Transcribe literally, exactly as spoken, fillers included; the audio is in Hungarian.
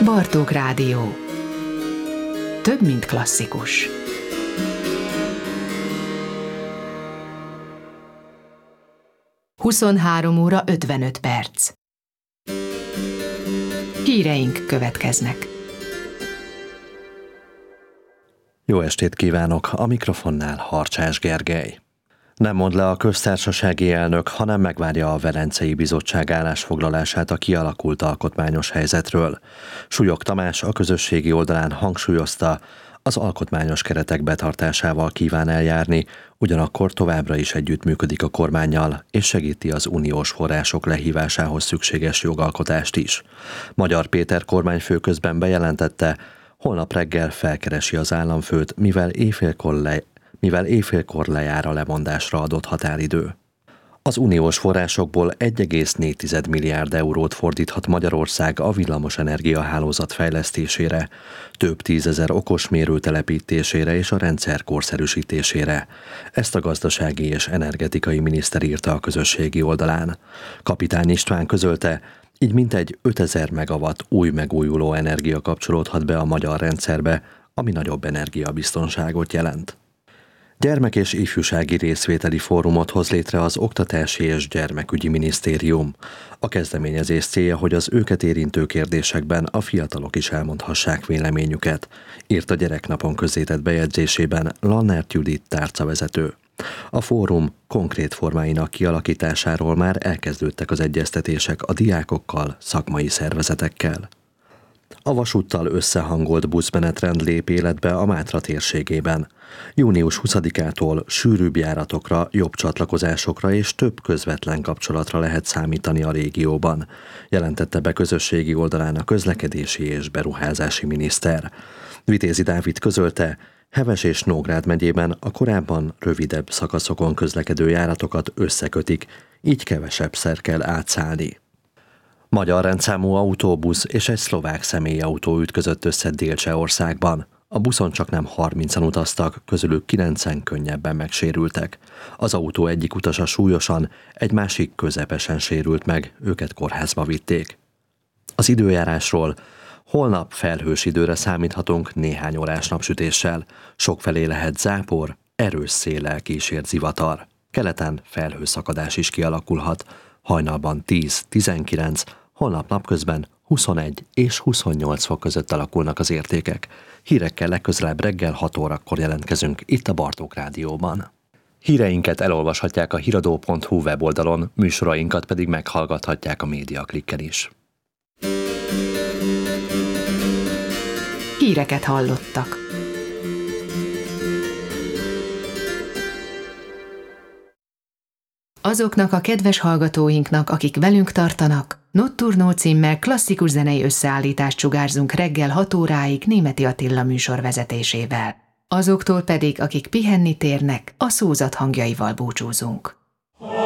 Bartók Rádió. Több, mint klasszikus. huszonhárom óra ötvenöt perc. Híreink következnek. Jó estét kívánok! A mikrofonnál Harcsás Gergely. Nem mond le a köztársasági elnök, hanem megvárja a Velencei Bizottság állásfoglalását a kialakult alkotmányos helyzetről. Súlyog Tamás a közösségi oldalán hangsúlyozta, az alkotmányos keretek betartásával kíván eljárni, ugyanakkor továbbra is együttműködik a kormánnyal, és segíti az uniós források lehívásához szükséges jogalkotást is. Magyar Péter kormányfő közben bejelentette, holnap reggel felkeresi az államfőt, mivel éjfélkor, le, mivel éjfélkor lejár a lemondásra adott határidő. Az uniós forrásokból egy egész négy milliárd eurót fordíthat Magyarország a villamosenergia hálózat fejlesztésére, több tízezer okosmérő telepítésére és a rendszer korszerűsítésére. Ezt a gazdasági és energetikai miniszter írta a közösségi oldalán. Kapitány István közölte, így mintegy ötezer megawatt új megújuló energia kapcsolódhat be a magyar rendszerbe, ami nagyobb energiabiztonságot jelent. Gyermek- és ifjúsági részvételi fórumot hoz létre az Oktatási és Gyermekügyi Minisztérium. A kezdeményezés célja, hogy az őket érintő kérdésekben a fiatalok is elmondhassák véleményüket, írt a Gyereknapon közzétett bejegyzésében Lannert Judit tárcavezető. A fórum konkrét formáinak kialakításáról már elkezdődtek az egyeztetések a diákokkal, szakmai szervezetekkel. A vasúttal összehangolt buszmenetrend lép életbe a Mátra térségében. június huszadikától sűrűbb járatokra, jobb csatlakozásokra és több közvetlen kapcsolatra lehet számítani a régióban, jelentette be közösségi oldalán a közlekedési és beruházási miniszter. Vitézi Dávid közölte, Heves és Nógrád megyében a korábban rövidebb szakaszokon közlekedő járatokat összekötik, így kevesebbszer kell átszállni. Magyar rendszámú autóbusz és egy szlovák személyautó ütközött össze Dél-Csehországban. A buszon csaknem harmincan utaztak, közülük kilencen könnyebben megsérültek. Az autó egyik utasa súlyosan, egy másik közepesen sérült meg, őket kórházba vitték. Az időjárásról: holnap felhős időre számíthatunk néhány órás napsütéssel, sokfelé lehet zápor, erős széllel kísért zivatar. Keleten felhőszakadás is kialakulhat, hajnalban tíz-tizenkilenc, holnap napközben huszonegy és huszonnyolc fok között alakulnak az értékek. Hírekkel legközelebb reggel hat órakor jelentkezünk itt a Bartók Rádióban. Híreinket elolvashatják a híradó pont hu weboldalon, műsorainkat pedig meghallgathatják a Médiaklikken is. Híreket hallottak. Azoknak a kedves hallgatóinknak, akik velünk tartanak, Notturno címmel klasszikus zenei összeállítást sugárzunk reggel hat óráig Németi Attila műsor vezetésével. Azoktól pedig, akik pihenni térnek, a szózat hangjaival búcsúzunk.